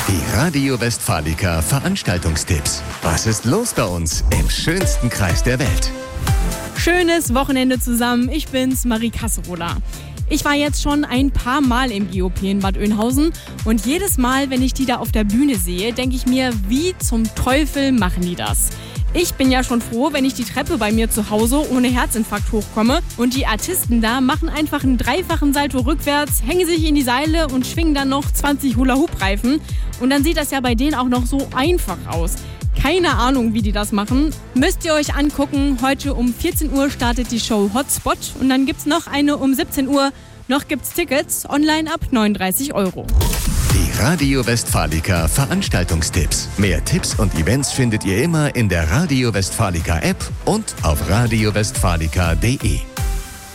Die Radio Westfalica Veranstaltungstipps. Was ist los bei uns im schönsten Kreis der Welt? Schönes Wochenende zusammen. Ich bin's, Marie Kasserola. Ich war jetzt schon ein paar Mal im GOP in Bad Oeynhausen und jedes Mal, wenn ich die da auf der Bühne sehe, denke ich mir, wie zum Teufel machen die das? Ich bin ja schon froh, wenn ich die Treppe bei mir zu Hause ohne Herzinfarkt hochkomme und die Artisten da machen einfach einen dreifachen Salto rückwärts, hängen sich in die Seile und schwingen dann noch 20 Hula-Hoop-Reifen und dann sieht das ja bei denen auch noch so einfach aus. Keine Ahnung, wie die das machen. Müsst ihr euch angucken. Heute um 14 Uhr startet die Show Hotspot und dann gibt's noch eine um 17 Uhr. Noch gibt's Tickets, online ab 39 €. Die Radio Westfalica Veranstaltungstipps. Mehr Tipps und Events findet ihr immer in der Radio Westfalica App und auf radiowestfalica.de.